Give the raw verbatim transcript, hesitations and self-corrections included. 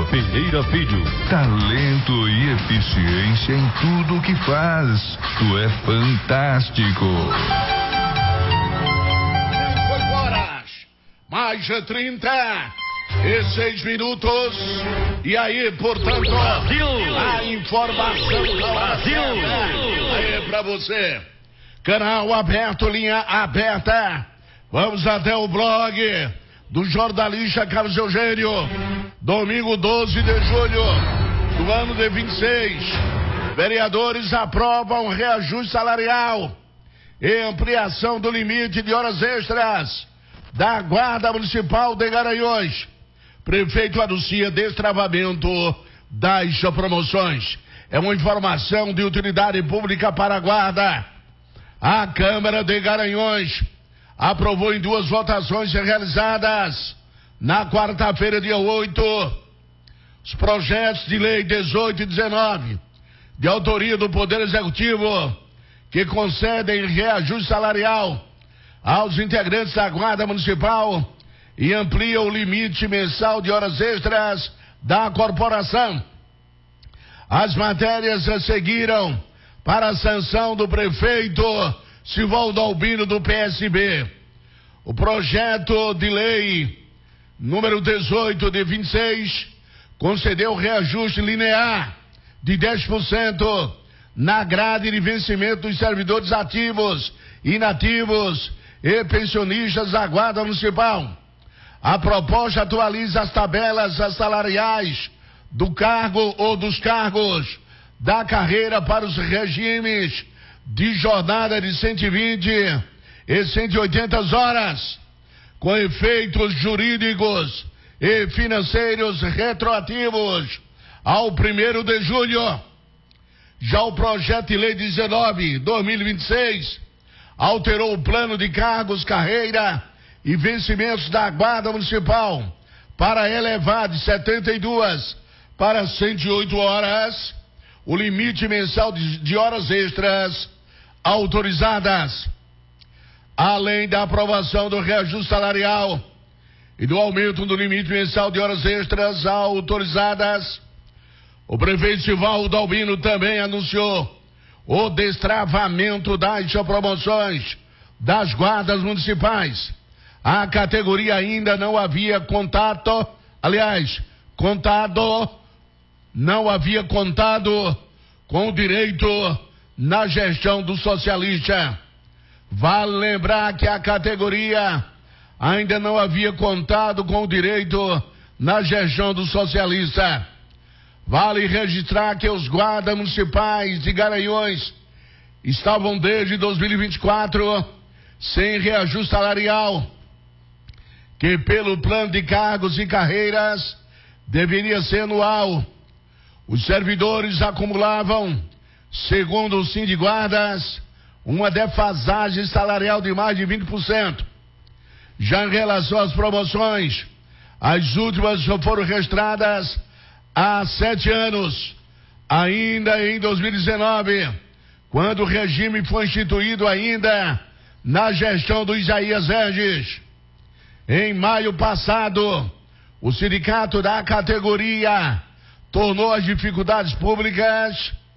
Ferreira Filho. Talento e eficiência em tudo o que faz. Tu é fantástico. cinco horas, mais de trinta e seis minutos. E aí, portanto, Brasil, a informação da Brasil. Aí pra você. Canal aberto, linha aberta. Vamos até o blog do jornalista Carlos Eugênio. Domingo doze de julho do ano de vinte e seis. Vereadores aprovam reajuste salarial e ampliação do limite de horas extras da Guarda Municipal de Garanhuns. Prefeito anuncia destravamento das promoções. É uma informação de utilidade pública para a Guarda. A Câmara de Garanhuns aprovou em duas votações realizadas na quarta-feira, dia oito, os projetos de lei dezoito e dezenove, de autoria do Poder Executivo, que concedem reajuste salarial aos integrantes da Guarda Municipal e ampliam o limite mensal de horas extras da corporação. As matérias seguiram para a sanção do prefeito Sivaldo Albino, do P S B. O projeto de lei número dezoito de vinte e seis concedeu reajuste linear de dez por cento na grade de vencimento dos servidores ativos, inativos e pensionistas da Guarda Municipal. A proposta atualiza as tabelas salariais do cargo ou dos cargos da carreira para os regimes de jornada de cento e vinte e cento e oitenta horas, com efeitos jurídicos e financeiros retroativos ao primeiro de julho. Já o projeto de lei dezenove de dois mil e vinte e seis alterou o plano de cargos, carreira e vencimentos da Guarda Municipal para elevar de setenta e duas para cento e oito horas o limite mensal de, de horas extras autorizadas. Além da aprovação do reajuste salarial e do aumento do limite mensal de horas extras autorizadas, o prefeito Sivaldo Albino também anunciou o destravamento das promoções das guardas municipais. A categoria ainda não havia contato, aliás, contado, não havia contado com o direito na gestão do socialista. Vale lembrar que a categoria ainda não havia contado com o direito na gestão do socialista. Vale registrar que os guardas municipais de Garanhuns estavam desde dois mil e vinte e quatro sem reajuste salarial, que pelo plano de cargos e carreiras deveria ser anual. Os servidores acumulavam, segundo o Sindiguardas, uma defasagem salarial de mais de vinte por cento. Já em relação às promoções, as últimas foram registradas há sete anos, ainda em dois mil e dezenove, quando o regime foi instituído ainda na gestão do Isaías Regis. Em maio passado, o sindicato da categoria tornou as dificuldades públicas